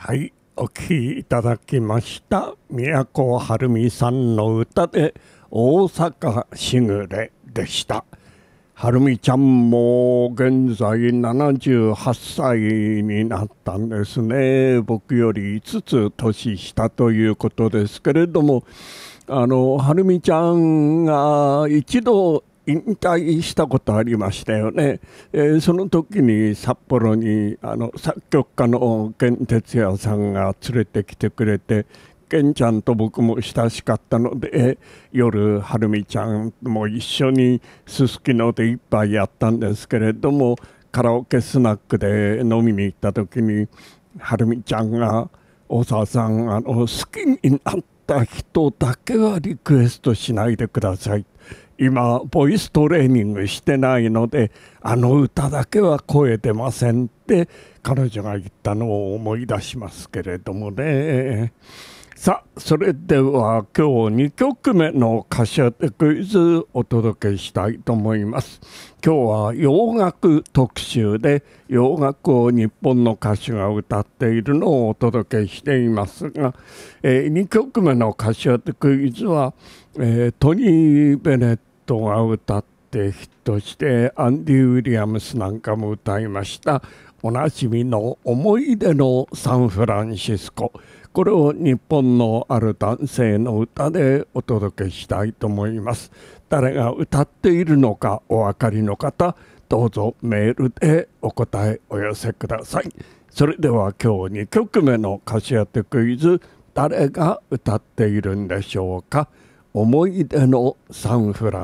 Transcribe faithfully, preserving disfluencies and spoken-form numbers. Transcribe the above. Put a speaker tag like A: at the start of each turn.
A: はい、お聴きいただきました都はるみさんの歌で大阪しぐれでした。はるみちゃんも現在ななじゅうはっさいになったんですね。僕よりいつつ年下ということですけれども、あのはるみちゃんが一度引退したことありましたよね。えーその時に札幌にあの作曲家の玄哲也さんが連れてきてくれて、玄ちゃんと僕も親しかったので、えー夜はるみちゃんも一緒にすすきので一杯やったんですけれども、カラオケスナックで飲みに行った時にはるみちゃんが大沢さんあの好きになった人だけはリクエストしないでください、今ボイストレーニングしてないのであの歌だけは声出ませんって彼女が言ったのを思い出しますけれどもね。さあそれでは今日にきょくめの歌詞当てクイズお届けしたいと思います。今日は洋楽特集で洋楽を日本の歌手が歌っているのをお届けしていますが、えー、にきょくめの歌詞当てクイズは、えートニー・ベネットが歌ってヒットしてアンディ・ウィリアムスなんかも歌いましたおなじみの思い出のサンフランシスコ、これを日本のある男性の歌でお届けしたいと思います。誰が歌っているのかお分かりの方、どうぞメールでお答えお寄せください。それでは今日にきょくめの歌詞当てクイズ、誰が歌っているんでしょうか。思い出のサンフラン